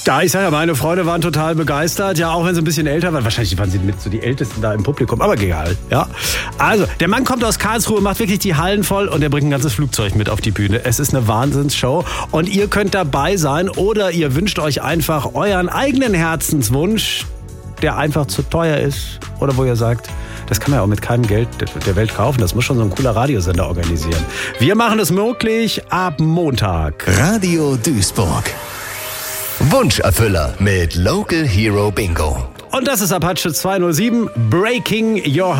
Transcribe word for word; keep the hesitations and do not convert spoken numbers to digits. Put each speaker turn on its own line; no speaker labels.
Da, ich sage ja, meine Freunde waren total begeistert, ja, auch wenn sie ein bisschen älter waren. Wahrscheinlich waren sie mit so die Ältesten da im Publikum, aber egal, ja. Also, der Mann kommt aus Karlsruhe, macht wirklich die Hallen voll und er bringt ein ganzes Flugzeug mit auf die Bühne. Es ist eine Wahnsinnsshow und ihr könnt dabei sein oder ihr wünscht euch einfach euren eigenen Herzenswunsch, der einfach zu teuer ist oder wo ihr sagt, das kann man ja auch mit keinem Geld der Welt kaufen. Das muss schon so ein cooler Radiosender organisieren. Wir machen es möglich ab Montag.
Radio Duisburg. Wunscherfüller mit Local Hero Bingo.
Und das ist Apache zweihundertsieben, Breaking Your